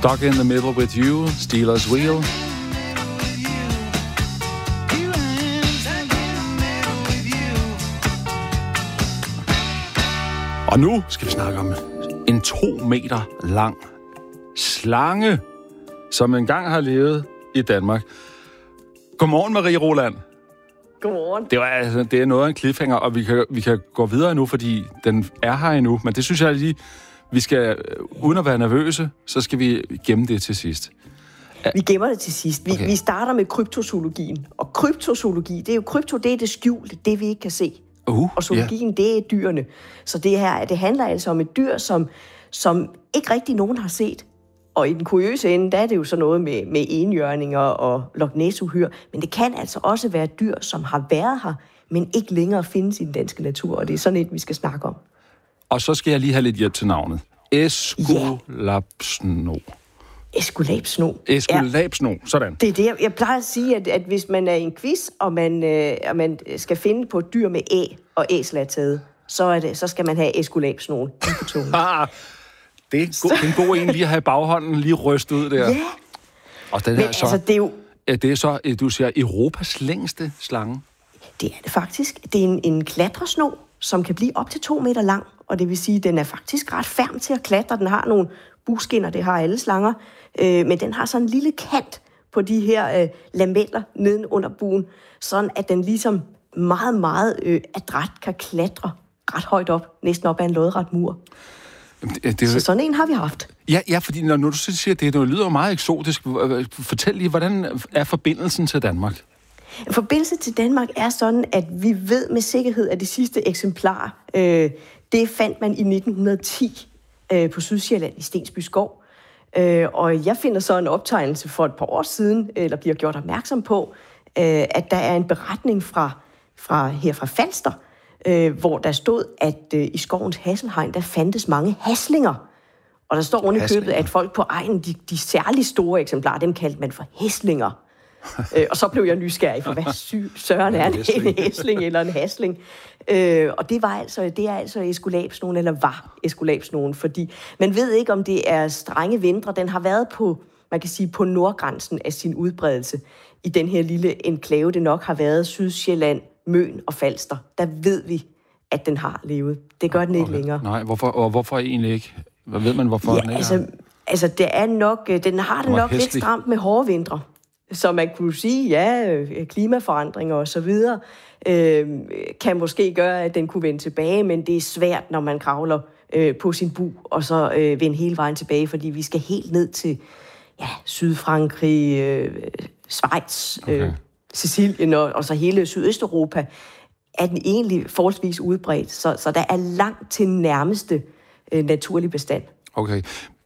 Stuck in the Middle with You, Steelers Wheel. Og nu skal vi snakke om en 2 meter lang slange, som engang har levet i Danmark. Godmorgen, Marie Roland. Godmorgen. Det er noget af en cliffhanger, og vi kan gå videre nu, fordi den er her endnu. Men det synes jeg lige, vi skal, uden at være nervøse, så skal vi gemme det til sidst. Vi gemmer det til sidst. Vi starter med kryptozoologien. Og kryptozoologi, det er det skjulte, det vi ikke kan se. Og zoologien, det er dyrene. Så det handler altså om et dyr, som ikke rigtig nogen har set. Og i den kuriøse ende, der er det jo så noget med enhjørninger og Loch Ness-uhyr. Men det kan altså også være dyr, som har været her, men ikke længere findes i den danske natur. Og det er sådan et, vi skal snakke om. Og så skal jeg lige have lidt hjælp til navnet. Æskulapsno. Æskulapsno. Æskulapsno, sådan. Det er det, jeg plejer at sige, at hvis man er i en quiz, og man skal finde på et dyr med æ og æslatade, så skal man have æskulapsnoen på tungen. Det er en god en lige at have i baghånden, lige rystet ud der. Ja. Og den men så, altså, det er jo... Det er så, du siger, Europas længste slange. Det er det faktisk. Det er en klatresno, som kan blive op til 2 meter lang. Og det vil sige, at den er faktisk ret færm til at klatre. Den har nogle bugskinner, det har alle slanger. Men den har sådan en lille kant på de her lameller neden under buen, sådan at den ligesom meget, meget adræt kan klatre ret højt op, næsten op ad en lodret mur. Så sådan en har vi haft. Ja, fordi når du siger det lyder meget eksotisk. Fortæl lige, hvordan er forbindelsen til Danmark? Forbindelsen til Danmark er sådan, at vi ved med sikkerhed, at det sidste eksemplar, det fandt man i 1910 på Sydsjælland i Stensby Skov. Og jeg finder så en optegnelse for et par år siden, eller bliver gjort opmærksom på, at der er en beretning fra Falster, hvor der stod, at i skovens hasselhegn, der fandtes mange haslinger. Og der står rundt i købet, at folk på egnen, de særligt store eksemplarer, dem kaldte man for hæslinger. Og så blev jeg nysgerrig for, hvad søren er en hæsling eller en hasling? Og det er altså æskulapsnoen, eller var æskulapsnoen, fordi man ved ikke, om det er strenge vintre. Den har været på, man kan sige, på nordgrænsen af sin udbredelse i den her lille enklave. Det nok har været Sydsjælland, Møn og Falster. Der ved vi, at den har levet. Det gør den ikke længere. Nej, hvorfor egentlig ikke? Hvad ved man, hvorfor den ikke altså, det er nok, den har det nok lidt stramt med hårde vintre. Så man kunne sige, klimaforandringer og så videre kan måske gøre, at den kunne vende tilbage, men det er svært, når man kravler på sin bug, og så vende hele vejen tilbage, fordi vi skal helt ned til Sydfrankrig, Schweiz, Sicilien og så hele Sydøsteuropa, er den egentlig forholdsvis udbredt, så der er langt til nærmeste naturlig bestand. Okay.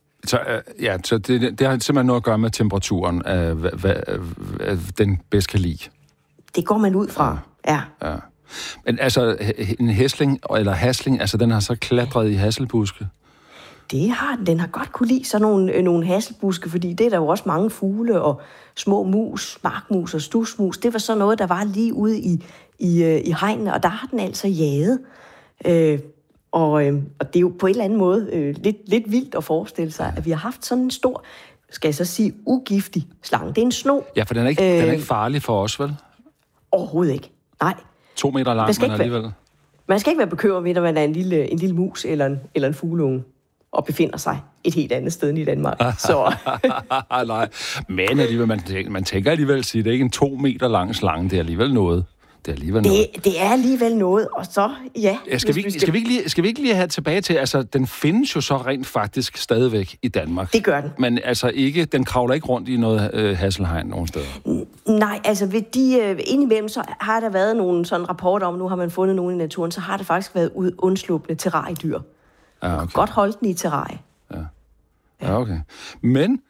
Så det har simpelthen noget at gøre med temperaturen, hvad den bedst kan lide. Det går man ud fra, ja. Men altså, en hæsling eller hasling, altså den har så klatret i hasselbuske? Det har den. Den har godt kunne lide sådan nogle hasselbuske, fordi det er der jo også mange fugle og små mus, markmus og stusmus. Det var så noget, der var lige ude i hegnene, og der har den altså jaget. Og det er jo på en eller anden måde lidt vildt at forestille sig, at vi har haft sådan en stor, skal jeg så sige, ugiftig slange. Det er en sno. Ja, for den er ikke farlig for os, vel? Overhovedet ikke. Nej. 2 meter lang, men alligevel. Man skal ikke være bekymret ved, at man er en lille mus eller en fugleunge og befinder sig et helt andet sted end i Danmark. Så. Nej, men alligevel, man tænker alligevel, at det er ikke en 2 meter lang slange, det er alligevel noget. Det er alligevel noget, og så, ja. Skal vi ikke lige have tilbage til, altså, den findes jo så rent faktisk stadigvæk i Danmark. Det gør den. Men altså ikke, den kravler ikke rundt i noget hasselhegn nogen steder. Nej, altså indimellem så har der været nogle sådan rapporter om, nu har man fundet nogen i naturen, så har det faktisk været undslupne terrariedyr. Ja, okay. Godt holdt den i terrarie. Ja, okay. Men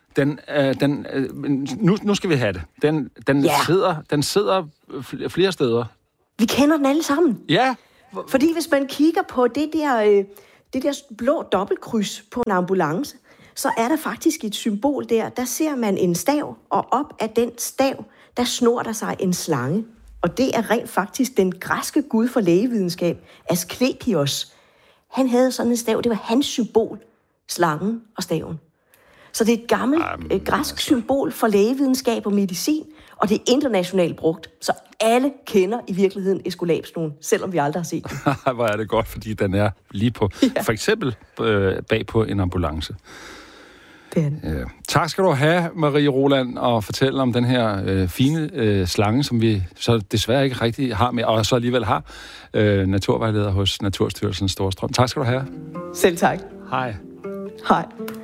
nu skal vi have det. Den sidder flere steder. Vi kender den alle sammen. Ja. Fordi hvis man kigger på det der blå dobbeltkryds på en ambulance, så er der faktisk et symbol der. Der ser man en stav, og op af den stav, der snor der sig en slange. Og det er rent faktisk den græske gud for lægevidenskab, Asklepios. Han havde sådan en stav, det var hans symbol, slangen og staven. Så det er et gammelt græsk symbol for lægevidenskab og medicin, og det er internationalt brugt. Så alle kender i virkeligheden æskulapsnuen, selvom vi aldrig har set den. Hvor er det godt, fordi den er lige på, for eksempel bag på en ambulance. Tak skal du have, Marie Roland, og fortælle om den her fine slange, som vi så desværre ikke rigtig har med, og så alligevel har naturvejleder hos Naturstyrelsen Storstrøm. Tak skal du have. Selv tak. Hej. Hej.